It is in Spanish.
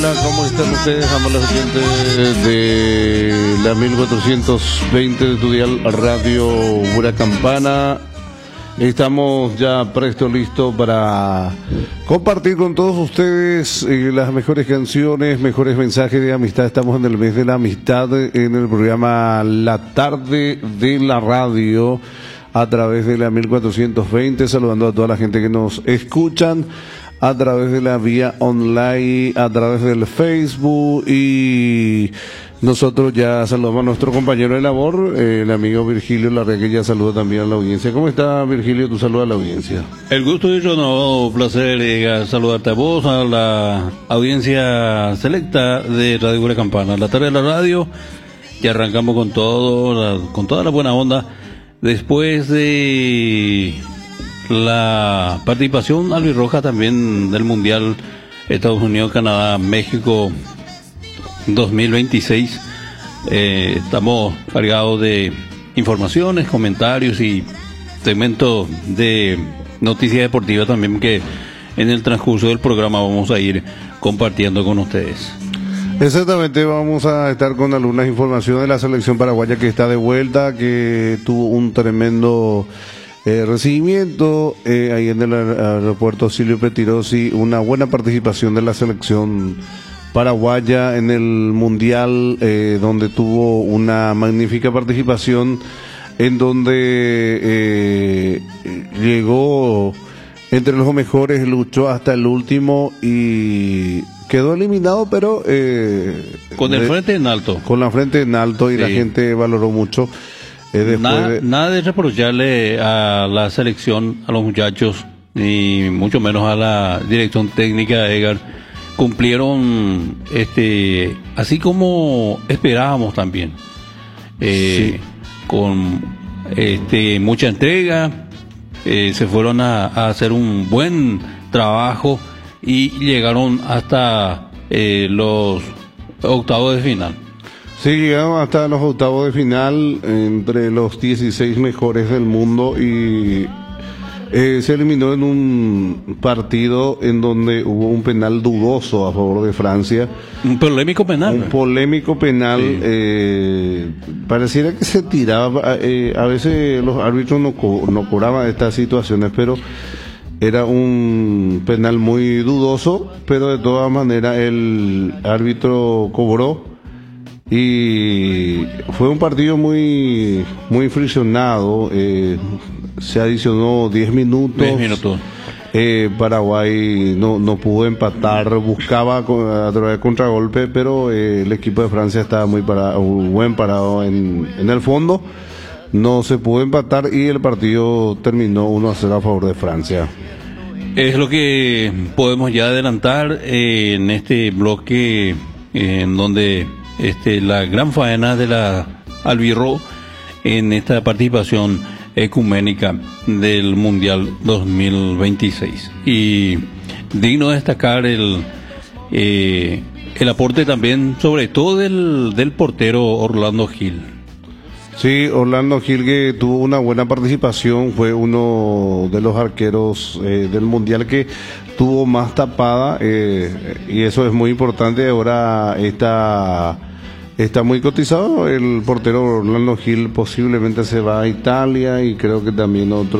Hola, ¿cómo están ustedes, amables oyentes de la 1420 de tu dial Radio Huracampana? Estamos ya prestos, listos para compartir con todos ustedes las mejores canciones, mejores mensajes de amistad. Estamos en el mes de la amistad, en el programa La Tarde de la Radio, a través de la 1420, saludando a toda la gente que nos escuchan a través de la vía online, a través del Facebook, y nosotros ya saludamos a nuestro compañero de labor, el amigo Virgilio Larrea, que ya saluda también a la audiencia. ¿Cómo está, Virgilio? Tú saludas a la audiencia. El gusto es no, placer saludarte a vos, a la audiencia selecta de Radio Huracampana, La Tarde de la Radio, que arrancamos con todo, con toda la buena onda, después de la participación albirroja también del Mundial Estados Unidos, Canadá, México 2026. Estamos cargados de informaciones, comentarios y segmentos de noticias deportivas también, que en el transcurso del programa vamos a ir compartiendo con ustedes. Exactamente, vamos a estar con algunas informaciones de la selección paraguaya, que está de vuelta, que tuvo un tremendo recibimiento ahí en el aeropuerto Silvio Pettirossi, una buena participación de la selección paraguaya en el Mundial, donde tuvo una magnífica participación, en donde llegó entre los mejores, luchó hasta el último y quedó eliminado, pero con el frente en alto. Con la frente en alto, y sí, la gente valoró mucho. Nada de reprocharle a la selección, a los muchachos, ni mucho menos a la dirección técnica, Edgar. Cumplieron así como esperábamos también, sí, con mucha entrega, se fueron a hacer un buen trabajo y llegaron hasta los octavos de final. Sí, llegamos hasta los octavos de final, entre los 16 mejores del mundo, y se eliminó en un partido en donde hubo un penal dudoso a favor de Francia. Un polémico penal. Un polémico penal. Sí. Pareciera que se tiraba. A veces los árbitros no cobraban estas situaciones, pero era un penal muy dudoso. Pero de todas maneras el árbitro cobró. Y fue un partido muy friccionado. Se adicionó 10 minutos. 10 minutos. Paraguay no pudo empatar, buscaba a través de contragolpe, pero el equipo de Francia estaba muy buen parado en el fondo. No se pudo empatar y el partido terminó 1-0 a favor de Francia. Es lo que podemos ya adelantar en este bloque, en donde la gran faena de la albirro en esta participación ecuménica del Mundial 2026. Y digno de destacar el aporte también, sobre todo del portero Orlando Gil. Sí, Orlando Gil, que tuvo una buena participación, fue uno de los arqueros del Mundial que tuvo más tapada, y eso es muy importante. Ahora está muy cotizado el portero Orlando Gil, posiblemente se va a Italia, y creo que también otro